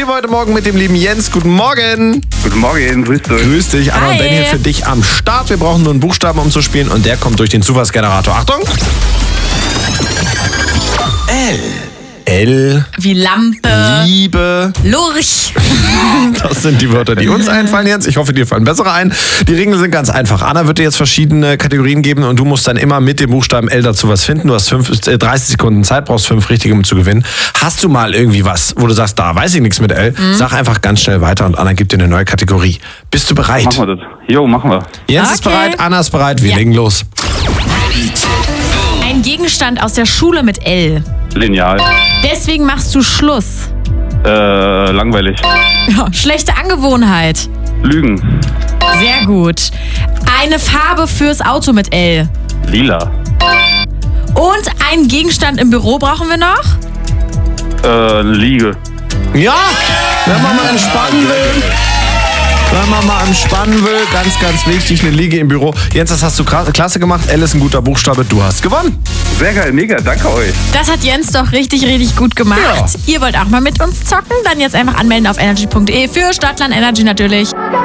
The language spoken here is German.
spielen wir heute Morgen mit dem lieben Jens. Guten Morgen. Guten Morgen, grüß dich. Grüß dich. Anna und Ben hier für dich am Start. Wir brauchen nur einen Buchstaben, um zu spielen. Und der kommt durch den Zufallsgenerator. Achtung. L. Wie Lampe. Liebe. Lurch. Das sind die Wörter, die uns einfallen, Jens. Ich hoffe, dir fallen bessere ein. Die Regeln sind ganz einfach. Anna wird dir jetzt verschiedene Kategorien geben und du musst dann immer mit dem Buchstaben L dazu was finden. Du hast 30 Sekunden Zeit, brauchst 5 richtige, um zu gewinnen. Hast du mal irgendwie was, wo du sagst, da weiß ich nichts mit L? Sag einfach ganz schnell weiter und Anna gibt dir eine neue Kategorie. Bist du bereit? Machen wir das. Jo, machen wir. Jens ist bereit, Anna ist bereit. Wir legen los. Ein Gegenstand aus der Schule mit L. Lineal. Deswegen machst du Schluss. Langweilig. Ja, schlechte Angewohnheit. Lügen. Sehr gut. Eine Farbe fürs Auto mit L. Lila. Und einen Gegenstand im Büro brauchen wir noch? Liege. Ja, wenn man mal entspannen will. Wenn man mal entspannen will, ganz, ganz wichtig, eine Liege im Büro. Jens, das hast du klasse gemacht. L ist ein guter Buchstabe, du hast gewonnen. Sehr geil, mega, danke euch. Das hat Jens doch richtig, richtig gut gemacht. Ja. Ihr wollt auch mal mit uns zocken? Dann jetzt einfach anmelden auf energy.de für Stadtland Energy natürlich.